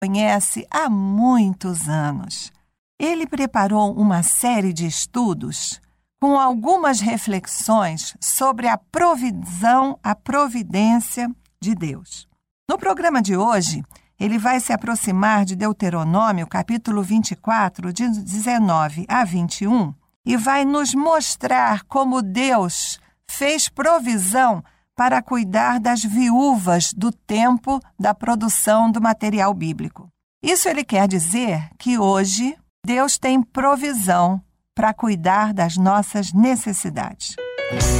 conhece há muitos anos. Ele preparou uma série de estudos com algumas reflexões sobre a provisão, a providência de Deus. No programa de hoje, ele vai se aproximar de Deuteronômio, capítulo 24, de 19 a 21, e vai nos mostrar como Deus fez provisão para cuidar das viúvas do tempo da produção do material bíblico. Isso ele quer dizer que hoje Deus tem provisão para cuidar das nossas necessidades.